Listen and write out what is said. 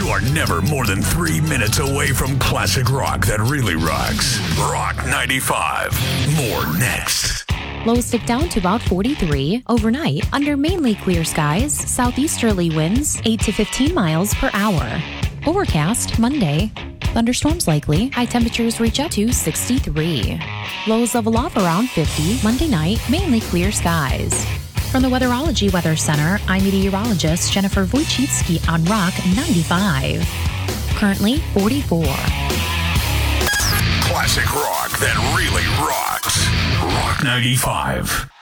You are never more than 3 minutes away from classic rock that really rocks. Rock 95. More next. Lows dip down to about 43. Overnight, under mainly clear skies, southeasterly winds 8 to 15 miles per hour. Overcast Monday. Thunderstorms likely. High temperatures reach up to 63. Lows level off around 50. Monday night, mainly clear skies. From the Weatherology Weather Center, I'm meteorologist Jennifer Wojcicki on Rock 95. Currently 44. Classic rock that really rocks. Rock 95.